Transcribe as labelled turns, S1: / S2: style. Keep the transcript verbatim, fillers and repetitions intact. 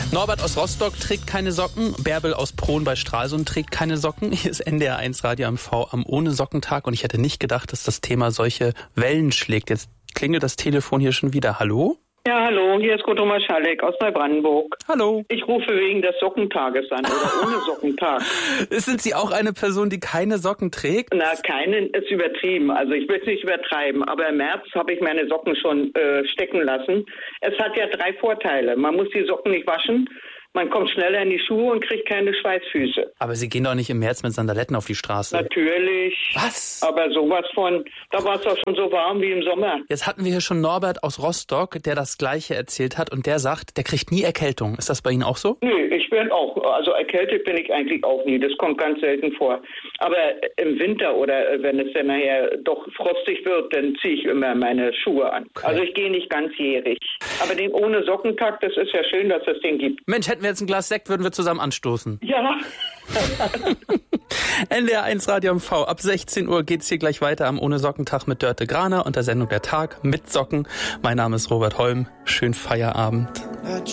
S1: Norbert aus Rostock trägt keine Socken. Bärbel aus Prohn bei Stralsund trägt keine Socken. Hier ist N D R eins Radio M V am Ohne-Socken-Tag und ich hätte nicht gedacht, dass das Thema solche Wellen schlägt. Jetzt klingelt das Telefon hier schon wieder. Hallo?
S2: Ja, hallo, hier ist Gudrun Maschalek aus Neubrandenburg.
S1: Hallo.
S2: Ich rufe wegen des Sockentages an oder ohne Sockentag.
S1: Sind Sie auch eine Person, die keine Socken trägt?
S2: Na, keinen ist übertrieben. Also ich will es nicht übertreiben, aber im März habe ich meine Socken schon äh, stecken lassen. Es hat ja drei Vorteile. Man muss die Socken nicht waschen. Man kommt schneller in die Schuhe und kriegt keine Schweißfüße.
S1: Aber Sie gehen doch nicht im März mit Sandaletten auf die Straße.
S2: Natürlich.
S1: Was?
S2: Aber sowas von, da war es doch schon so warm wie im Sommer.
S1: Jetzt hatten wir hier schon Norbert aus Rostock, der das Gleiche erzählt hat und der sagt, der kriegt nie Erkältung. Ist das bei Ihnen auch so?
S2: Nee, ich bin auch, also erkältet bin ich eigentlich auch nie. Das kommt ganz selten vor. Aber im Winter oder wenn es dann nachher doch frostig wird, dann ziehe ich immer meine Schuhe an. Okay. Also ich gehe nicht ganzjährig. Aber den ohne Sockentag, das ist ja schön, dass es den gibt.
S1: Mensch, hätten wir jetzt ein Glas Sekt, würden wir zusammen anstoßen.
S2: Ja.
S1: N D R eins Radio M V. Ab sechzehn Uhr geht's hier gleich weiter am Ohne-Sockentag mit Dörte Graner und der Sendung Der Tag mit Socken. Mein Name ist Robert Holm. Schönen Feierabend.